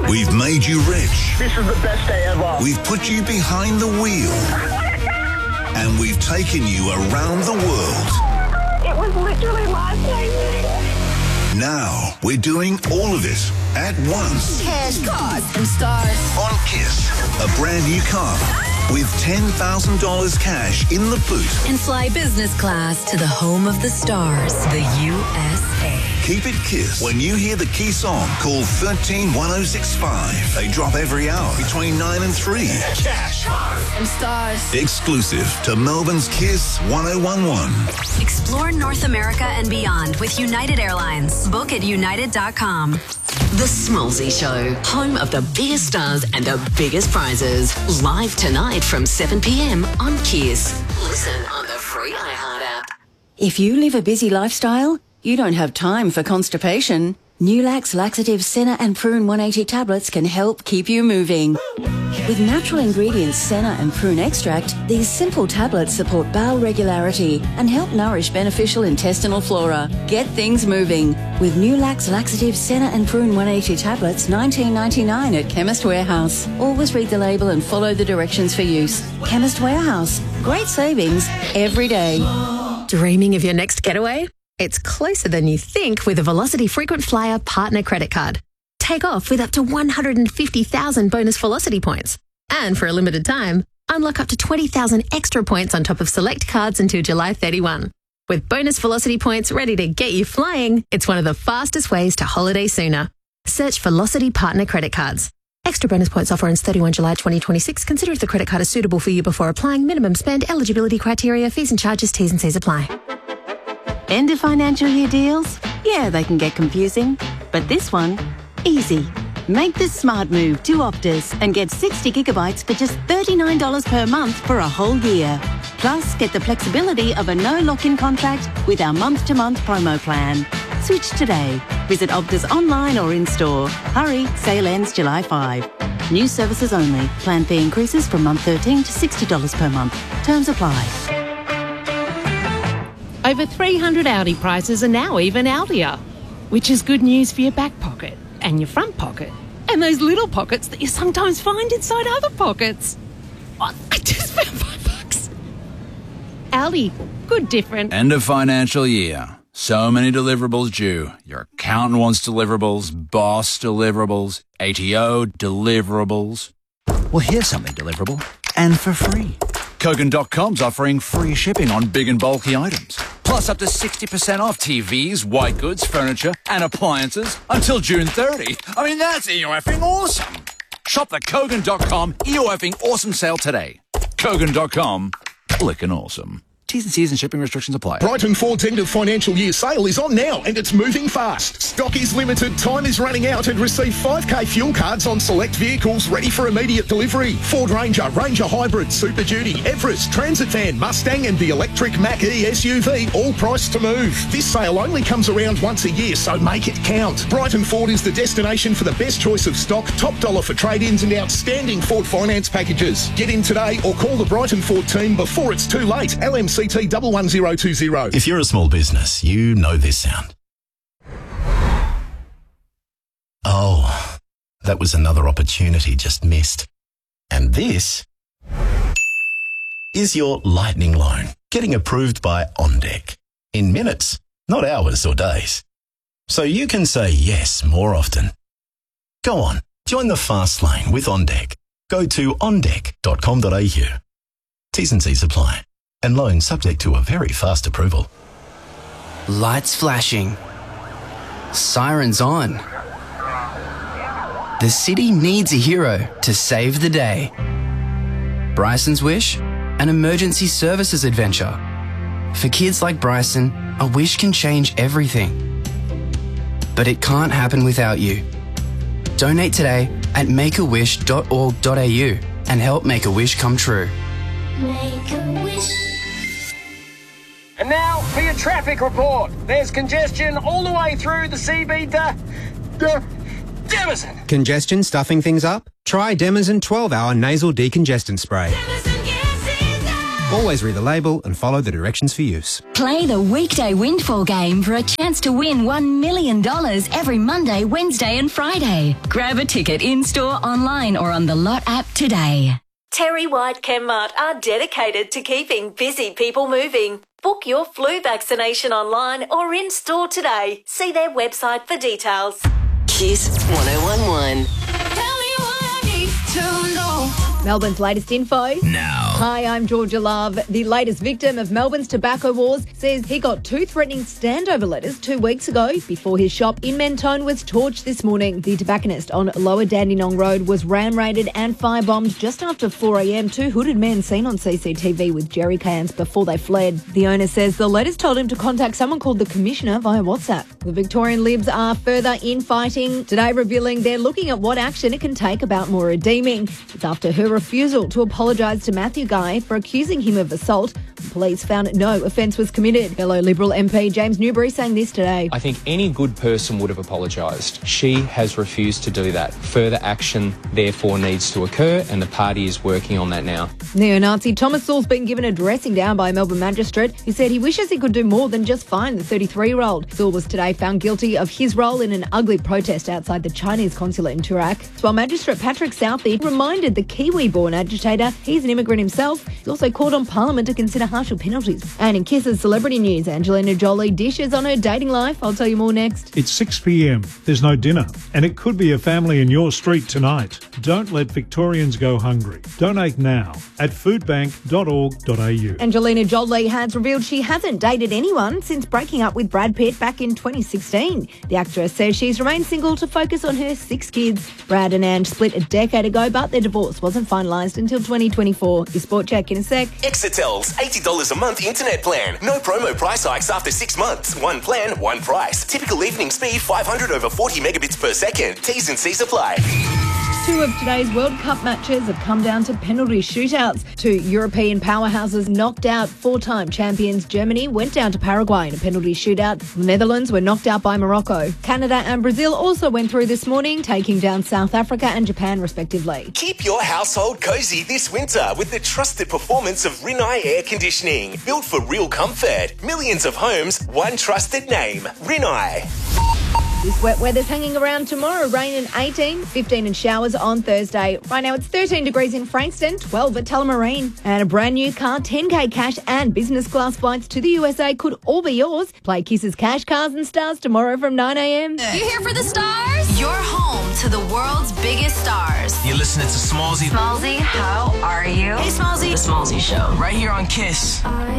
We've made you rich. This is the best day ever. We've put you behind the wheel. And we've taken you around the world. It was literally life-changing. Now we're doing all of it at once. Cash, cars, and stars. On KISS, a brand new car with $10,000 cash in the boot. And fly business class to the home of the stars, the USA. Keep it KISS. When you hear the key song, call 131065. They drop every hour between 9 and 3. Cash, cars, and stars. Exclusive to Melbourne's KISS 1011. Explore North America and beyond with United Airlines. Book at united.com. The Smallsy Show, home of the biggest stars and the biggest prizes. Live tonight from 7 p.m. on KISS. Listen on the free iHeart app. If you live a busy lifestyle, you don't have time for constipation. Nulax Laxative Senna and Prune 180 tablets can help keep you moving. With natural ingredients Senna and Prune extract, these simple tablets support bowel regularity and help nourish beneficial intestinal flora. Get things moving with Nulax Laxative Senna and Prune 180 tablets, $19.99 at Chemist Warehouse. Always read the label and follow the directions for use. Chemist Warehouse. Great savings every day. Dreaming of your next getaway? It's closer than you think with a Velocity Frequent Flyer Partner Credit Card. Take off with up to 150,000 bonus Velocity points. And for a limited time, unlock up to 20,000 extra points on top of select cards until July 31. With bonus Velocity points ready to get you flying, it's one of the fastest ways to holiday sooner. Search Velocity Partner Credit Cards. Extra bonus points offer ends 31 July 2026. Consider if the credit card is suitable for you before applying. Minimum spend, eligibility criteria, fees and charges, T's and C's apply. End of financial year deals? Yeah, they can get confusing. But this one, easy. Make the smart move to Optus and get 60 gigabytes for just $39 per month for a whole year. Plus, get the flexibility of a no lock-in contract with our month-to-month promo plan. Switch today. Visit Optus online or in-store. Hurry, sale ends July 5. New services only. Plan fee increases from month 13 to $60 per month. Terms apply. Over 300 Audi prices are now even Audier, which is good news for your back pocket and your front pocket and those little pockets that you sometimes find inside other pockets. Oh, I just found $5. Audi, good different. End of financial year. So many deliverables due. Your accountant wants deliverables, boss deliverables, ATO deliverables. Well, here's something deliverable and for free. Kogan.com's offering free shipping on big and bulky items. Plus up to 60% off TVs, white goods, furniture and appliances until June 30. I mean, that's EOFing awesome. Shop the Kogan.com EOFing awesome sale today. Kogan.com, clickin' awesome. T's and C's and shipping restrictions apply. Brighton Ford's end of financial year sale is on now and it's moving fast. Stock is limited, time is running out, and receive 5k fuel cards on select vehicles ready for immediate delivery. Ford Ranger, Ranger Hybrid, Super Duty, Everest, Transit Van, Mustang and the electric Mach-E SUV, all priced to move. This sale only comes around once a year, so make it count. Brighton Ford is the destination for the best choice of stock, top dollar for trade-ins and outstanding Ford finance packages. Get in today or call the Brighton Ford team before it's too late. LMCT 11020. If you're a small business, you know this sound. Oh, that was another opportunity just missed. And this is your lightning loan getting approved by OnDeck in minutes, not hours or days. So you can say yes more often. Go on, join the fast lane with OnDeck. Go to ondeck.com.au. T's and C's apply. And loan subject to a very fast approval. Lights flashing. Sirens on. The city needs a hero to save the day. Bryson's Wish, an emergency services adventure. For kids like Bryson, a wish can change everything. But it can't happen without you. Donate today at makeawish.org.au and help make a wish come true. Make a wish. And now for your traffic report. There's congestion all the way through the CB Demison. Congestion stuffing things up? Try Demison 12-hour nasal decongestant spray. Always read the label and follow the directions for use. Play the weekday Windfall game for a chance to win $1 million every Monday, Wednesday and Friday. Grab a ticket in-store, online or on the Lot app today. Terry White Chemmart are dedicated to keeping busy people moving. Book your flu vaccination online or in-store today. See their website for details. Kiss 1011. Melbourne's latest info. Now. Hi, I'm Georgia Love. The latest victim of Melbourne's tobacco wars says he got 2 threatening standover letters 2 weeks ago before his shop in Mentone was torched this morning. The tobacconist on Lower Dandenong Road was ram-raided and firebombed just after 4 a.m. 2 hooded men seen on CCTV with jerry cans before they fled. The owner says the letters told him to contact someone called the Commissioner via WhatsApp. The Victorian Libs are further infighting, today revealing they're looking at what action it can take about Maura Deeming. It's after her refusal to apologise to Matthew Guy for accusing him of assault. Police found no offence was committed. Fellow Liberal MP James Newbury saying this today. I think any good person would have apologised. She has refused to do that. Further action, therefore, needs to occur, and the party is working on that now. Neo-Nazi Thomas Sewell's been given a dressing down by a Melbourne magistrate who said he wishes he could do more than just fine the 33-year-old. Sewell was today found guilty of his role in an ugly protest outside the Chinese consulate in Turak. While Magistrate Patrick Southey reminded the Kiwi-born agitator he's an immigrant himself, he's also called on Parliament to consider harsher penalties. And in Kiss's celebrity news, Angelina Jolie dishes on her dating life. I'll tell you more next. It's 6 p.m. There's no dinner, and it could be a family in your street tonight. Don't let Victorians go hungry. Donate now at foodbank.org.au. Angelina Jolie has revealed she hasn't dated anyone since breaking up with Brad Pitt back in 2016. The actress says she's remained single to focus on her 6 kids. Brad and Ange split a decade ago, but their divorce wasn't finalised until 2024. Your Sport Check in a sec. Exetel's $80 a month internet plan. No promo price hikes after 6 months. One plan, one price. Typical evening speed 500 over 40 megabits per second. T's and C's apply. 2 of today's World Cup matches have come down to penalty shootouts. 2 European powerhouses knocked out 4-time champions. Germany went down to Paraguay in a penalty shootout. The Netherlands were knocked out by Morocco. Canada and Brazil also went through this morning, taking down South Africa and Japan respectively. Keep your household cozy this winter with the trusted performance of Rinnai Air Conditioning. Built for real comfort. Millions of homes, one trusted name. Rinnai. This wet weather's hanging around tomorrow. Rain and 18, 15 and showers on Thursday. Right now it's 13 degrees in Frankston, 12 at Tullamarine. And a brand new car, 10k cash and business class flights to the USA could all be yours. Play Kiss's Cash, Cars and Stars tomorrow from 9 a.m. You here for the stars? You're home to the world's biggest stars. You're listening to Smallzy. Smallzy, how are you? Hey, Smallzy. The Smallzy Show, right here on Kiss.